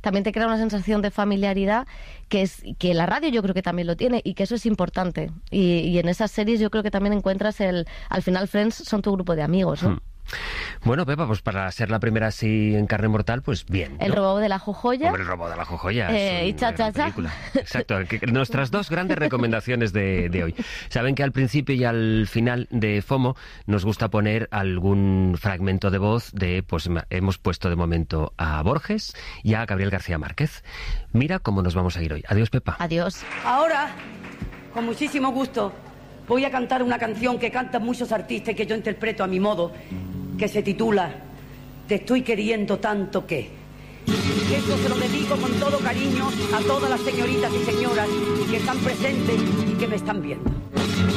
también te crea una sensación de familiaridad que la radio yo creo que también lo tiene y que eso es importante. Y en esas series yo creo que también encuentras al final Friends son tu grupo de amigos, ¿no? Bueno, Pepa, pues para ser la primera así en carne mortal, pues bien, ¿no? El robo de la jojoya. Hombre, el robo de la jojoya. Y cha, cha, cha. Exacto, nuestras dos grandes recomendaciones de hoy. Saben que al principio y al final de FOMO nos gusta poner algún fragmento de voz pues hemos puesto de momento a Borges y a Gabriel García Márquez. Mira cómo nos vamos a ir hoy. Adiós, Pepa. Adiós. Ahora, con muchísimo gusto, voy a cantar una canción que cantan muchos artistas y que yo interpreto a mi modo, que se titula Te estoy queriendo tanto que. Y esto se lo dedico con todo cariño a todas las señoritas y señoras que están presentes y que me están viendo.